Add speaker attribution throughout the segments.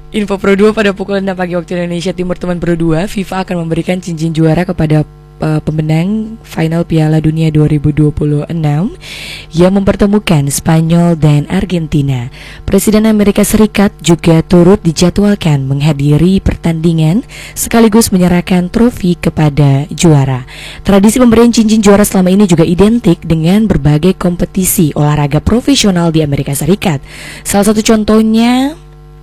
Speaker 1: Info Pro 2 pada pukul 6 pagi waktu Indonesia Timur, teman Pro 2. FIFA akan memberikan cincin juara kepada pemenang final Piala Dunia 2026 yang mempertemukan Spanyol dan Argentina. Presiden Amerika Serikat juga turut dijadwalkan menghadiri pertandingan sekaligus menyerahkan trofi kepada juara. Tradisi pemberian cincin juara selama ini juga identik dengan berbagai kompetisi olahraga profesional di Amerika Serikat. Salah satu contohnya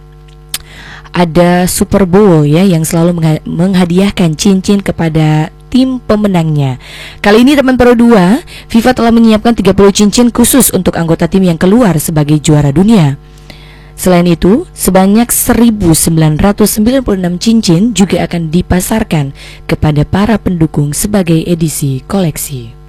Speaker 1: ada Super Bowl ya, yang selalu menghadiahkan cincin kepada tim pemenangnya. Kali ini teman Pro 2, FIFA telah menyiapkan 30 cincin khusus untuk anggota tim yang keluar sebagai juara dunia. Selain itu, sebanyak 1996 cincin juga akan dipasarkan kepada para pendukung sebagai edisi koleksi.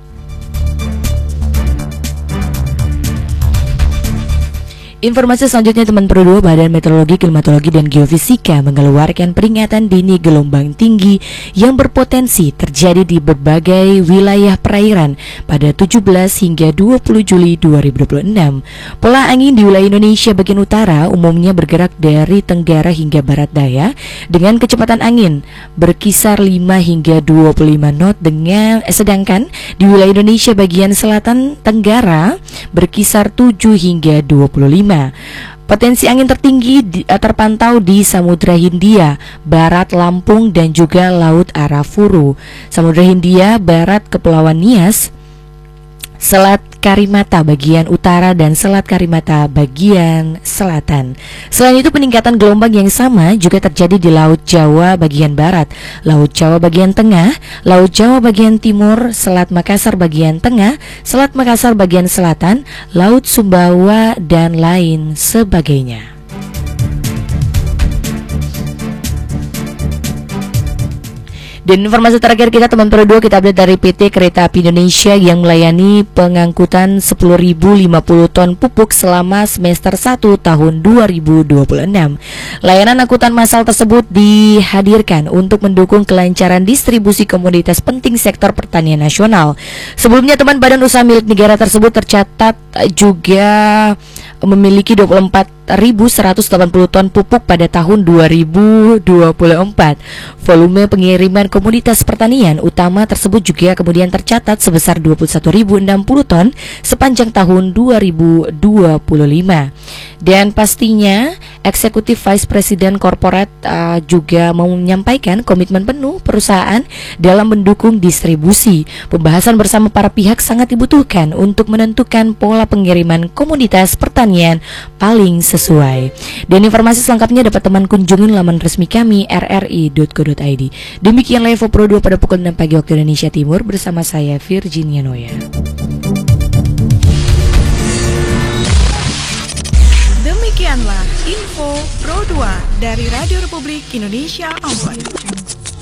Speaker 1: Informasi selanjutnya teman Pro 2, Badan Meteorologi, Klimatologi, dan Geofisika mengeluarkan peringatan dini gelombang tinggi yang berpotensi terjadi di berbagai wilayah perairan pada 17 hingga 20 Juli 2026. Pola angin di wilayah Indonesia bagian utara umumnya bergerak dari tenggara hingga barat daya dengan kecepatan angin berkisar 5 hingga 25 knot sedangkan di wilayah Indonesia bagian selatan tenggara berkisar 7 hingga 25. Potensi angin tertinggi terpantau di Samudra Hindia, Barat Lampung, dan juga Laut Arafuru. Samudra Hindia, Barat Kepulauan Nias, Selat Karimata bagian utara, dan Selat Karimata bagian selatan. Selain itu, peningkatan gelombang yang sama juga terjadi di Laut Jawa bagian barat, Laut Jawa bagian tengah, Laut Jawa bagian timur, Selat Makassar bagian tengah, Selat Makassar bagian selatan, Laut Sumbawa, dan lain sebagainya. Dan informasi terakhir kita teman Pro 2, kita update dari PT Kereta Api Indonesia yang melayani pengangkutan 10.050 ton pupuk selama semester 1 tahun 2026. Layanan angkutan massal tersebut dihadirkan untuk mendukung kelancaran distribusi komoditas penting sektor pertanian nasional. Sebelumnya teman, badan usaha milik negara tersebut tercatat juga memiliki 24.180 ton pupuk pada tahun 2024. Volume pengiriman komoditas pertanian utama tersebut juga kemudian tercatat sebesar 21.060 ton sepanjang tahun 2025. Dan pastinya Eksekutif Vice President Corporate juga mau menyampaikan komitmen penuh perusahaan dalam mendukung distribusi. Pembahasan bersama para pihak sangat dibutuhkan untuk menentukan pola pengiriman komoditas pertanian paling sesuai. Dan informasi selengkapnya dapat teman kunjungi laman resmi kami rri.co.id. Demikian Info Pro 2 pada pukul 6 pagi waktu Indonesia Timur bersama saya Virginia Noya.
Speaker 2: Demikianlah Info Pro 2 dari Radio Republik Indonesia Ambon.